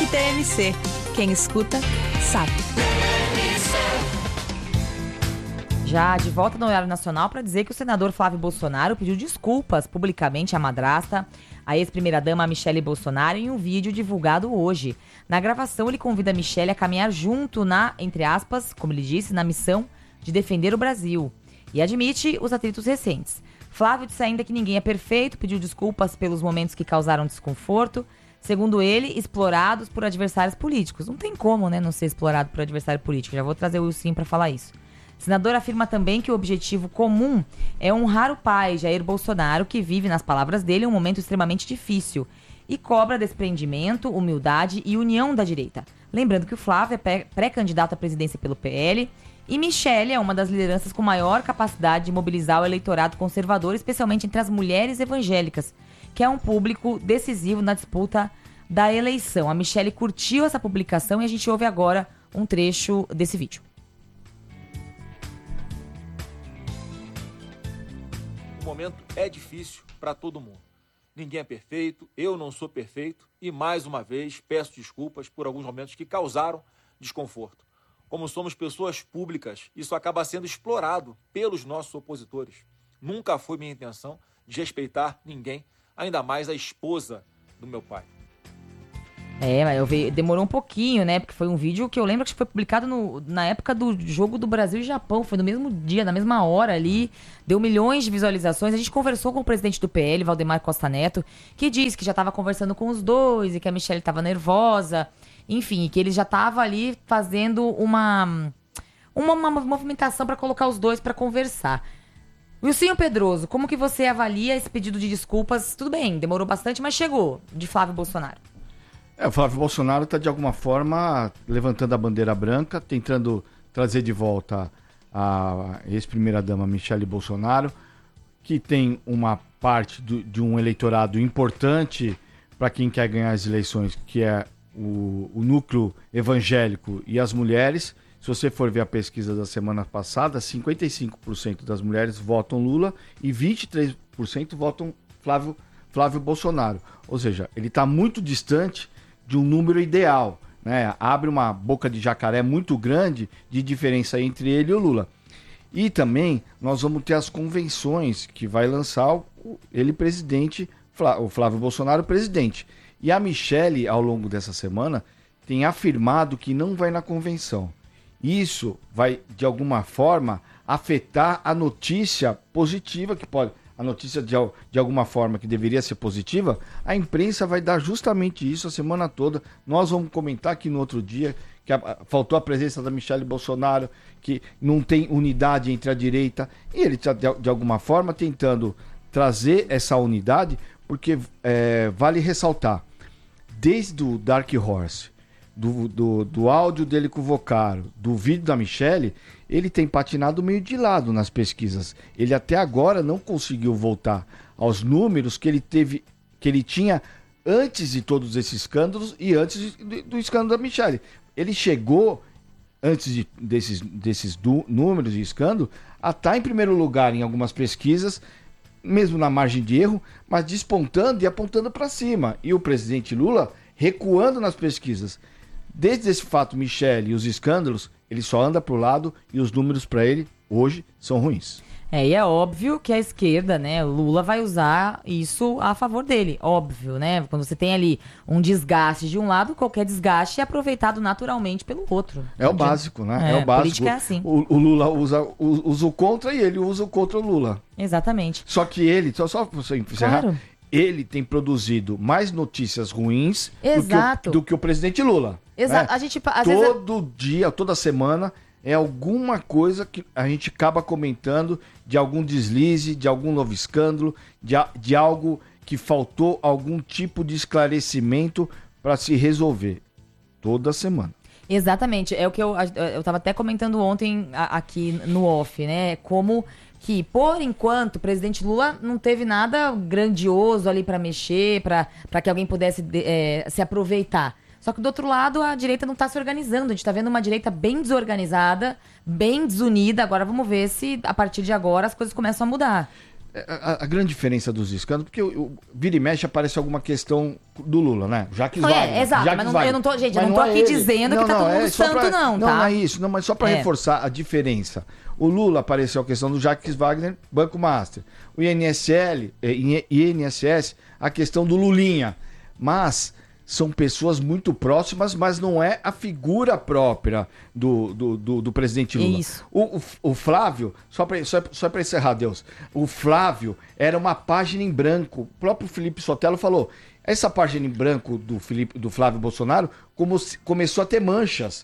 TMC. Quem escuta, sabe. Já de volta no Horário Nacional para dizer que o senador Flávio Bolsonaro pediu desculpas publicamente à madrasta, a ex-primeira-dama Michele Bolsonaro, em um vídeo divulgado hoje. Na gravação, ele convida a Michele a caminhar junto na, entre aspas, como ele disse, na missão de defender o Brasil. E admite os atritos recentes. Flávio disse ainda que ninguém é perfeito, pediu desculpas pelos momentos que causaram desconforto. Segundo ele, explorados por adversários políticos. Não tem como, né, não ser explorado por adversário político. Já vou trazer o Wilson para falar isso. O senador afirma também que o objetivo comum é honrar o pai, Jair Bolsonaro, que vive, nas palavras dele, um momento extremamente difícil. E cobra desprendimento, humildade e união da direita. Lembrando que o Flávio é pré-candidato à presidência pelo PL e Michele é uma das lideranças com maior capacidade de mobilizar o eleitorado conservador, especialmente entre as mulheres evangélicas, que é um público decisivo na disputa da eleição. A Michele curtiu essa publicação e a gente ouve agora um trecho desse vídeo. O momento é difícil para todo mundo. Ninguém é perfeito, eu não sou perfeito e, mais uma vez, peço desculpas por alguns momentos que causaram desconforto. Como somos pessoas públicas, isso acaba sendo explorado pelos nossos opositores. Nunca foi minha intenção desrespeitar ninguém, ainda mais a esposa do meu pai. Mas demorou um pouquinho, né? Porque foi um vídeo que eu lembro que foi publicado na época do jogo do Brasil e Japão. Foi no mesmo dia, na mesma hora ali. Deu milhões de visualizações. A gente conversou com o presidente do PL, Valdemar Costa Neto, que disse que já estava conversando com os dois e que a Michele estava nervosa. Enfim, que ele já estava ali fazendo uma movimentação para colocar os dois para conversar. Wilson Pedroso, como que você avalia esse pedido de desculpas? Tudo bem, demorou bastante, mas chegou, de Flávio Bolsonaro. O Flávio Bolsonaro está, de alguma forma, levantando a bandeira branca, tentando trazer de volta a ex-primeira-dama Michele Bolsonaro, que tem uma parte de um eleitorado importante para quem quer ganhar as eleições, que é o núcleo evangélico e as mulheres. Se você for ver a pesquisa da semana passada, 55% das mulheres votam Lula e 23% votam Flávio Bolsonaro. Ou seja, ele está muito distante de um número ideal, né? Abre uma boca de jacaré muito grande de diferença entre ele e o Lula. E também nós vamos ter as convenções que vai lançar ele presidente, o Flávio Bolsonaro presidente. E a Michele, ao longo dessa semana, tem afirmado que não vai na convenção. Isso vai, de alguma forma, afetar a notícia positiva que pode... A notícia de alguma forma que deveria ser positiva, a imprensa vai dar justamente isso a semana toda. Nós vamos comentar aqui no outro dia que faltou a presença da Michele Bolsonaro, que não tem unidade entre a direita. E ele está, de alguma forma, tentando trazer essa unidade, porque vale ressaltar, desde o Dark Horse, do áudio dele com o Vocaro, do vídeo da Michele, ele tem patinado meio de lado nas pesquisas. Ele até agora não conseguiu voltar aos números que ele tinha antes de todos esses escândalos e antes do escândalo da Michele. Ele chegou, antes desses números de escândalo, a estar em primeiro lugar em algumas pesquisas, mesmo na margem de erro, mas despontando e apontando para cima. E o presidente Lula recuando nas pesquisas. Desde esse fato, Michele e os escândalos, ele só anda pro lado e os números para ele hoje são ruins. E é óbvio que a esquerda, né, o Lula vai usar isso a favor dele, óbvio, né? Quando você tem ali um desgaste de um lado, qualquer desgaste é aproveitado naturalmente pelo outro. É o básico, né? É o básico. Política é assim. O Lula usa o contra e ele usa o contra o Lula. Exatamente. Só que ele, só pra você encerrar, claro, ele tem produzido mais notícias ruins do que o presidente Lula. Exato. Né? A gente, todo dia, toda semana, é alguma coisa que a gente acaba comentando de algum deslize, de algum novo escândalo, de algo que faltou algum tipo de esclarecimento para se resolver. Toda semana. Exatamente. É o que eu estava até comentando ontem aqui no off, né? Como que, por enquanto, o presidente Lula não teve nada grandioso ali para mexer, para que alguém pudesse se aproveitar. Só que do outro lado, a direita não está se organizando. A gente está vendo uma direita bem desorganizada, bem desunida. Agora vamos ver se, a partir de agora, as coisas começam a mudar. a grande diferença dos escândalos, porque vira e mexe aparece alguma questão do Lula, né? Jacques Wagner. Exato, Jacques mas Wagner. eu não tô, gente, eu Mas não tô é aqui ele. dizendo que tá todo mundo santo, tá? Não é isso, mas só para reforçar a diferença. O Lula apareceu a questão do Jacques Wagner, Banco Master. O INSS, a questão do Lulinha. Mas são pessoas muito próximas, mas não é a figura própria do presidente Lula. Isso. O Flávio, só para encerrar, Deus, o Flávio era uma página em branco. O próprio Felipe Sotelo falou, essa página em branco do Flávio Bolsonaro começou a ter manchas.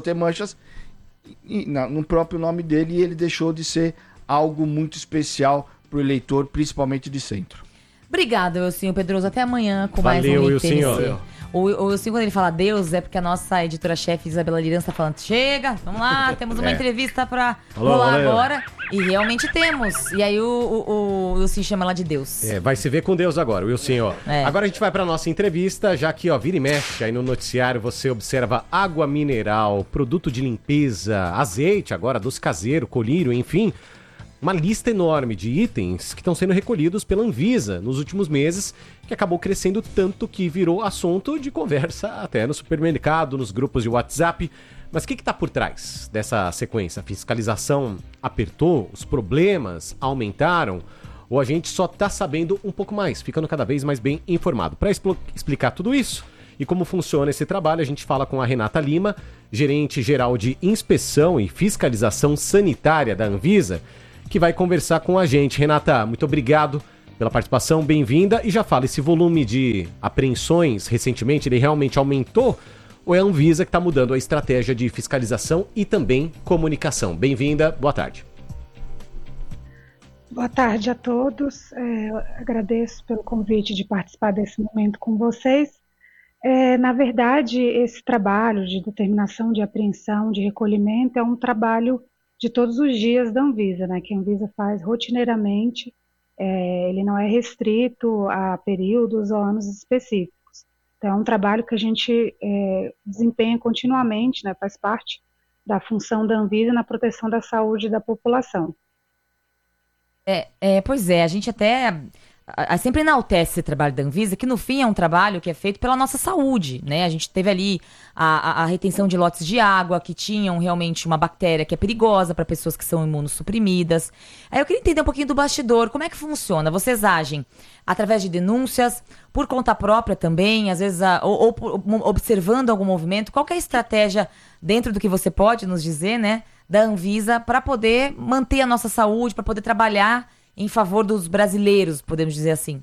No próprio nome dele, e ele deixou de ser algo muito especial para o eleitor, principalmente de centro. Obrigada, Wilson Pedroso. Até amanhã com mais um Valeu, ITNC. Wilson. O Wilson, quando ele fala Deus, é porque a nossa editora-chefe Isabela Lirança tá falando, chega, vamos lá, temos uma entrevista pra rolar agora. E realmente temos. E aí o Wilson chama ela de Deus. Vai se ver com Deus agora, Wilson. Agora a gente vai pra nossa entrevista, já que, vira e mexe, aí no noticiário você observa água mineral, produto de limpeza, azeite agora, doce caseiro, colírio, enfim. Uma lista enorme de itens que estão sendo recolhidos pela Anvisa nos últimos meses, que acabou crescendo tanto que virou assunto de conversa até no supermercado, nos grupos de WhatsApp. Mas o que está por trás dessa sequência? A fiscalização apertou? Os problemas aumentaram? Ou a gente só está sabendo um pouco mais, ficando cada vez mais bem informado? Para explicar tudo isso e como funciona esse trabalho, a gente fala com a Renata Lima, gerente geral de inspeção e fiscalização sanitária da Anvisa, que vai conversar com a gente. Renata, muito obrigado pela participação, bem-vinda. E já fala, esse volume de apreensões recentemente, ele realmente aumentou? Ou é a Anvisa que está mudando a estratégia de fiscalização e também comunicação? Bem-vinda, boa tarde. Boa tarde a todos. Agradeço pelo convite de participar desse momento com vocês. Na verdade, esse trabalho de determinação de apreensão, de recolhimento, é um trabalho de todos os dias da Anvisa, né, que a Anvisa faz rotineiramente, ele não é restrito a períodos ou anos específicos. Então, é um trabalho que a gente desempenha continuamente, né, faz parte da função da Anvisa na proteção da saúde da população. Pois é, a gente até sempre enaltece esse trabalho da Anvisa, que no fim é um trabalho que é feito pela nossa saúde, né? A gente teve ali a retenção de lotes de água que tinham realmente uma bactéria que é perigosa para pessoas que são imunossuprimidas. Aí eu queria entender um pouquinho do bastidor, como é que funciona? Vocês agem através de denúncias, por conta própria também, às vezes ou observando algum movimento? Qual que é a estratégia, dentro do que você pode nos dizer, né, da Anvisa, para poder manter a nossa saúde, para poder trabalhar em favor dos brasileiros, podemos dizer assim?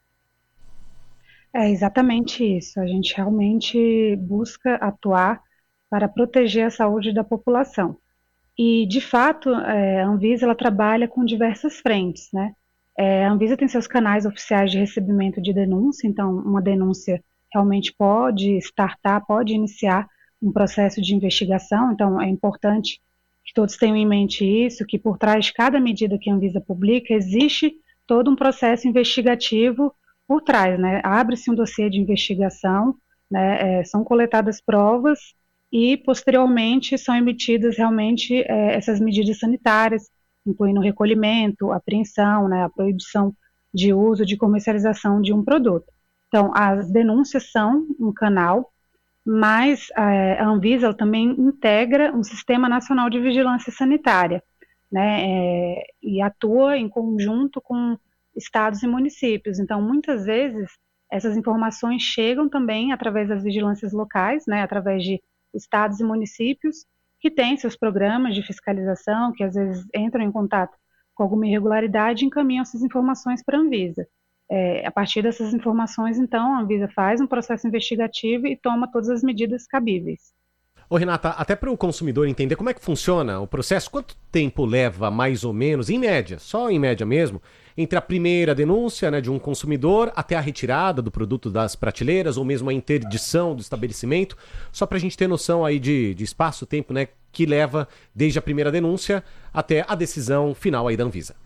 É exatamente isso. A gente realmente busca atuar para proteger a saúde da população. E, de fato, a Anvisa ela trabalha com diversas frentes, né? A Anvisa tem seus canais oficiais de recebimento de denúncia, então uma denúncia realmente pode startar, pode iniciar um processo de investigação, então é importante que todos tenham em mente isso, que por trás de cada medida que a Anvisa publica, existe todo um processo investigativo por trás, né? Abre-se um dossiê de investigação, né? São coletadas provas e, posteriormente, são emitidas realmente essas medidas sanitárias, incluindo o recolhimento, a apreensão, né? A proibição de uso, de comercialização de um produto. Então, as denúncias são um canal, mas a Anvisa também integra um Sistema Nacional de Vigilância Sanitária, né, e atua em conjunto com estados e municípios. Então, muitas vezes, essas informações chegam também através das vigilâncias locais, né, através de estados e municípios que têm seus programas de fiscalização, que às vezes entram em contato com alguma irregularidade e encaminham essas informações para a Anvisa. A partir dessas informações, então, a Anvisa faz um processo investigativo e toma todas as medidas cabíveis. Ô Renata, até para o consumidor entender como é que funciona o processo, quanto tempo leva mais ou menos, em média, só em média mesmo, entre a primeira denúncia, né, de um consumidor até a retirada do produto das prateleiras ou mesmo a interdição do estabelecimento, só para a gente ter noção aí de espaço-tempo, né, que leva desde a primeira denúncia até a decisão final aí da Anvisa.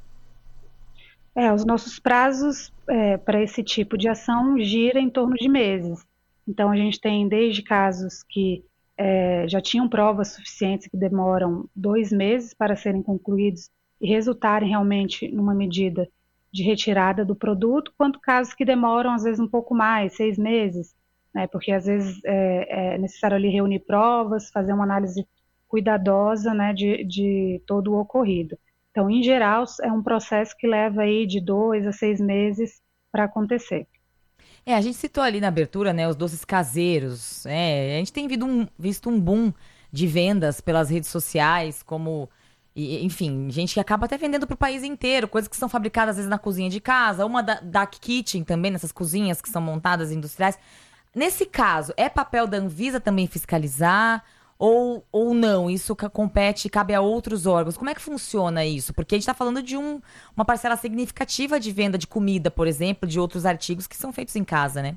Os nossos prazos para esse tipo de ação giram em torno de meses. Então, a gente tem desde casos que já tinham provas suficientes que demoram 2 meses para serem concluídos e resultarem realmente numa medida de retirada do produto, quanto casos que demoram, às vezes, um pouco mais, 6 meses, né, porque às vezes é necessário ali reunir provas, fazer uma análise cuidadosa, né, de todo o ocorrido. Então, em geral, é um processo que leva aí de 2 a 6 meses para acontecer. A gente citou ali na abertura, né, os doces caseiros. A gente tem visto um boom de vendas pelas redes sociais, como, enfim, gente que acaba até vendendo para o país inteiro, coisas que são fabricadas às vezes na cozinha de casa, uma dark kitchen também, nessas cozinhas que são montadas industriais. Nesse caso, é papel da Anvisa também fiscalizar ou não? Isso cabe a outros órgãos. Como é que funciona isso? Porque a gente está falando de uma parcela significativa de venda de comida, por exemplo, de outros artigos que são feitos em casa, né?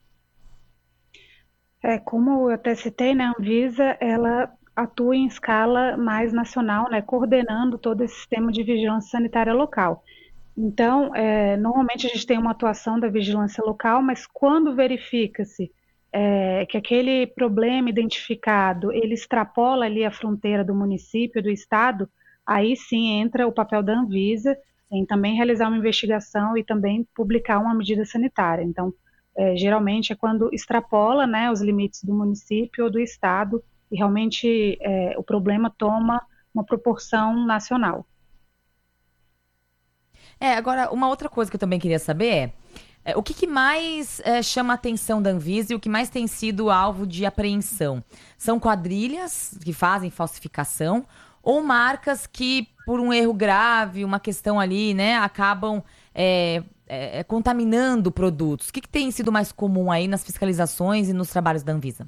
Como eu até citei, né, a Anvisa, ela atua em escala mais nacional, né, coordenando todo esse sistema de vigilância sanitária local. Então, normalmente a gente tem uma atuação da vigilância local, mas quando verifica-se que aquele problema identificado, ele extrapola ali a fronteira do município, do estado, aí sim entra o papel da Anvisa em também realizar uma investigação e também publicar uma medida sanitária. Então, geralmente é quando extrapola, né, os limites do município ou do estado e realmente o problema toma uma proporção nacional. Agora, uma outra coisa que eu também queria saber o que mais chama a atenção da Anvisa e o que mais tem sido alvo de apreensão? São quadrilhas que fazem falsificação ou marcas que, por um erro grave, uma questão ali, né, acabam contaminando produtos? O que tem sido mais comum aí nas fiscalizações e nos trabalhos da Anvisa?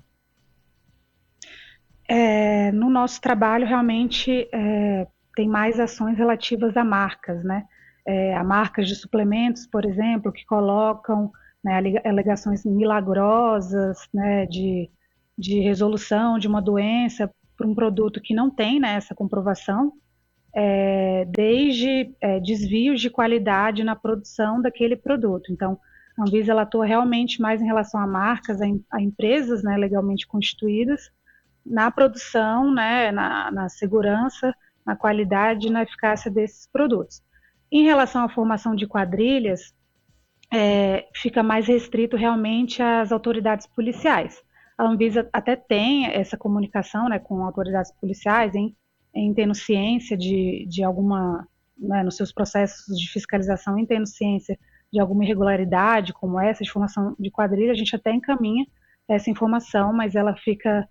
No nosso trabalho, realmente, tem mais ações relativas a marcas, né? A marcas de suplementos, por exemplo, que colocam, né, alegações milagrosas, né, de resolução de uma doença para um produto que não tem, né, essa comprovação, desde desvios de qualidade na produção daquele produto. Então, a Anvisa ela atua realmente mais em relação a marcas, a empresas, né, legalmente constituídas, na produção, né, na segurança, na qualidade e na eficácia desses produtos. Em relação à formação de quadrilhas, fica mais restrito realmente às autoridades policiais. A Anvisa até tem essa comunicação, né, com autoridades policiais em tendo ciência de alguma, né, nos seus processos de fiscalização, em tendo ciência de alguma irregularidade, como essa de formação de quadrilha, a gente até encaminha essa informação, mas ela fica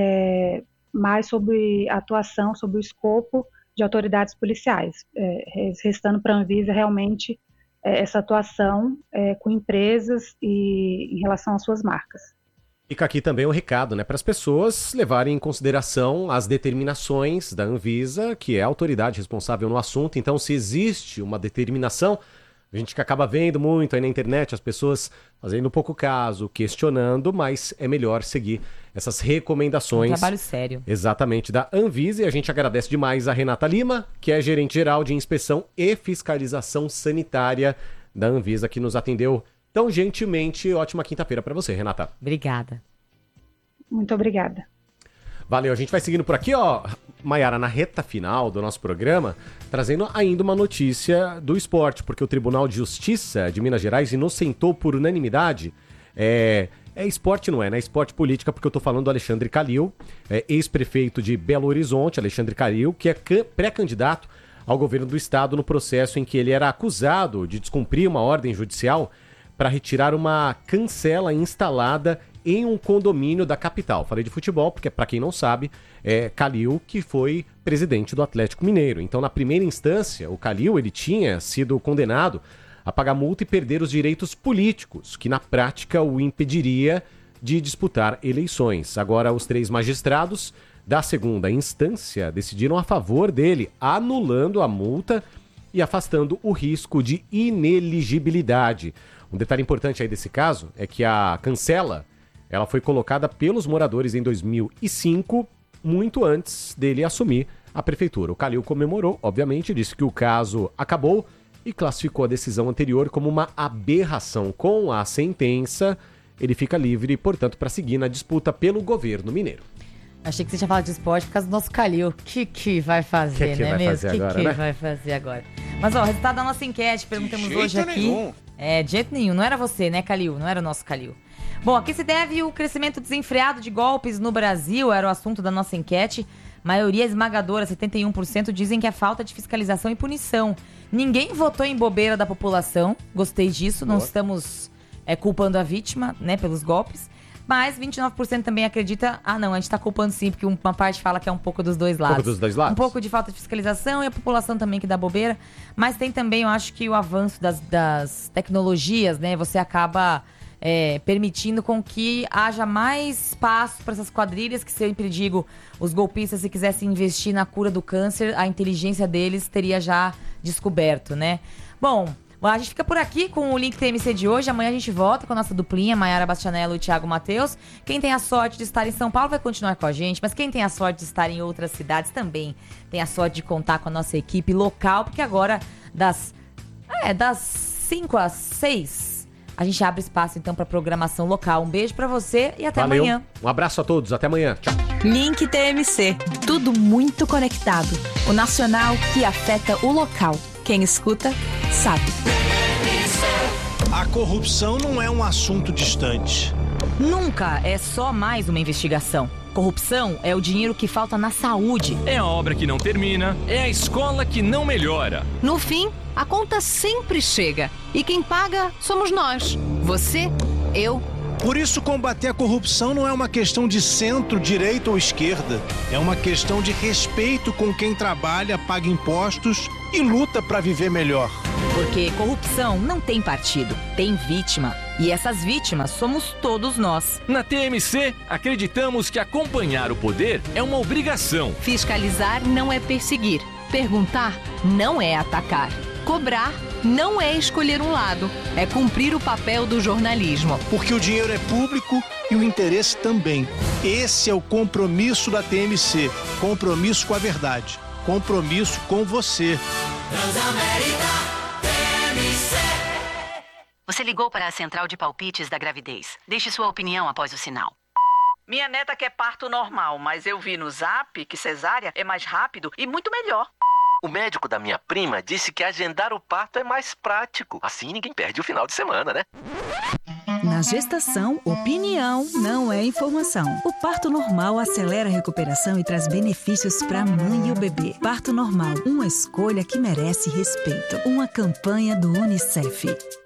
mais sobre a atuação, sobre o escopo de autoridades policiais, restando para a Anvisa realmente essa atuação com empresas e em relação às suas marcas. Fica aqui também um recado, né, para as pessoas levarem em consideração as determinações da Anvisa, que é a autoridade responsável no assunto. Então, se existe uma determinação, a gente que acaba vendo muito aí na internet, as pessoas fazendo pouco caso, questionando, mas é melhor seguir essas recomendações. Um trabalho sério. Exatamente, da Anvisa. E a gente agradece demais a Renata Lima, que é gerente-geral de inspeção e fiscalização sanitária da Anvisa, que nos atendeu tão gentilmente. Ótima quinta-feira para você, Renata. Obrigada. Muito obrigada. Valeu, a gente vai seguindo por aqui, ó, Maiara, na reta final do nosso programa, trazendo ainda uma notícia do esporte, porque o Tribunal de Justiça de Minas Gerais inocentou por unanimidade, esporte não é, né? Esporte política, porque eu tô falando do Alexandre Calil, ex-prefeito de Belo Horizonte, Alexandre Calil, que é pré-candidato ao governo do estado no processo em que ele era acusado de descumprir uma ordem judicial para retirar uma cancela instalada em um condomínio da capital. Falei de futebol porque, para quem não sabe, Calil que foi presidente do Atlético Mineiro. Então, na primeira instância, o Calil ele tinha sido condenado a pagar multa e perder os direitos políticos, que na prática o impediria de disputar eleições. Agora, os 3 magistrados da segunda instância decidiram a favor dele, anulando a multa e afastando o risco de ineligibilidade. Um detalhe importante aí desse caso é que a cancela ela foi colocada pelos moradores em 2005, muito antes dele assumir a prefeitura. O Calil comemorou, obviamente, disse que o caso acabou e classificou a decisão anterior como uma aberração. Com a sentença, ele fica livre, portanto, para seguir na disputa pelo governo mineiro. Achei que você tinha falado de esporte por causa do nosso Calil. Que vai fazer, né mesmo? Que vai fazer agora? Mas, ó, o resultado da nossa enquete, perguntamos hoje aqui. Nenhum. De jeito nenhum. Não era você, né, Calil? Não era o nosso Calil. Bom, a que se deve o crescimento desenfreado de golpes no Brasil? Era o assunto da nossa enquete. Maioria esmagadora, 71%, dizem que é falta de fiscalização e punição. Ninguém votou em bobeira da população. Gostei disso. Boa. Não estamos culpando a vítima, né, pelos golpes. Mas 29% também acredita... Ah, não, a gente tá culpando sim, porque uma parte fala que é um pouco dos dois lados. Um pouco de falta de fiscalização e a população também que dá bobeira. Mas tem também, eu acho que o avanço das tecnologias, né? Você acaba permitindo com que haja mais espaço para essas quadrilhas, que sempre digo, os golpistas, se quisessem investir na cura do câncer, a inteligência deles teria já descoberto, né? Bom... A gente fica por aqui com o Link TMC de hoje. Amanhã a gente volta com a nossa duplinha, Maiara Bastianello e Thiago Matheus. Quem tem a sorte de estar em São Paulo vai continuar com a gente, mas quem tem a sorte de estar em outras cidades também tem a sorte de contar com a nossa equipe local, porque agora das 5 às 6 a gente abre espaço então para programação local. Um beijo para você e até amanhã. Um abraço a todos, até amanhã. Tchau. Link TMC, tudo muito conectado. O nacional que afeta o local. Quem escuta, sabe. A corrupção não é um assunto distante. Nunca é só mais uma investigação. Corrupção é o dinheiro que falta na saúde. É a obra que não termina, é a escola que não melhora. No fim, a conta sempre chega. E quem paga somos nós. Você, eu. Por isso, combater a corrupção não é uma questão de centro, direita ou esquerda. É uma questão de respeito com quem trabalha, paga impostos e luta para viver melhor. Porque corrupção não tem partido, tem vítima. E essas vítimas somos todos nós. Na TMC, acreditamos que acompanhar o poder é uma obrigação. Fiscalizar não é perseguir. Perguntar não é atacar. Cobrar não é escolher um lado, é cumprir o papel do jornalismo. Porque o dinheiro é público e o interesse também. Esse é o compromisso da TMC. Compromisso com a verdade. Compromisso com você. Transamérica TMC. Você ligou para a central de palpites da gravidez. Deixe sua opinião após o sinal. Minha neta quer parto normal, mas eu vi no Zap que cesárea é mais rápido e muito melhor. O médico da minha prima disse que agendar o parto é mais prático. Assim ninguém perde o final de semana, né? Na gestação, opinião não é informação. O parto normal acelera a recuperação e traz benefícios para a mãe e o bebê. Parto normal, uma escolha que merece respeito. Uma campanha do UNICEF.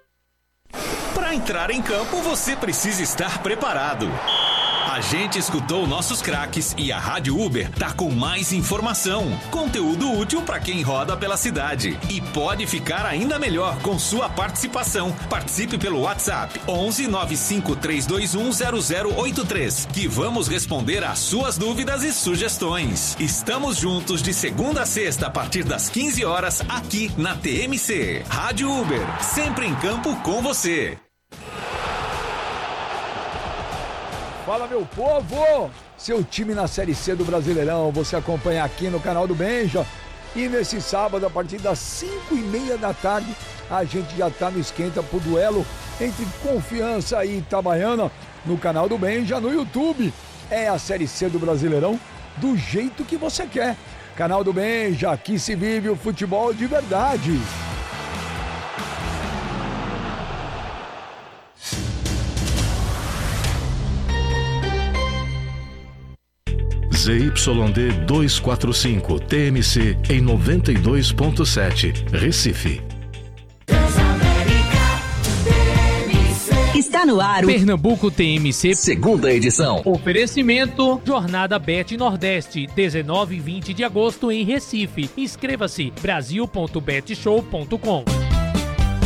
Para entrar em campo, você precisa estar preparado. A gente escutou nossos craques e a Rádio Uber tá com mais informação, conteúdo útil para quem roda pela cidade. E pode ficar ainda melhor com sua participação. Participe pelo WhatsApp 11 95 321 0083, que vamos responder às suas dúvidas e sugestões. Estamos juntos de segunda a sexta a partir das 15 horas aqui na TMC. Rádio Uber, sempre em campo com você. Fala, meu povo! Seu time na Série C do Brasileirão, você acompanha aqui no canal do Benja. E nesse sábado, a partir das 5:30 da tarde, a gente já tá no esquenta pro duelo entre Confiança e Itabaiana no canal do Benja, no YouTube. É a Série C do Brasileirão do jeito que você quer. Canal do Benja, aqui se vive o futebol de verdade. ZYD 245, TMC em 92.7, Recife. Está no ar o Pernambuco TMC, segunda edição. Oferecimento Jornada Bet Nordeste, 19 e 20 de agosto em Recife. Inscreva-se, brasil.betshow.com.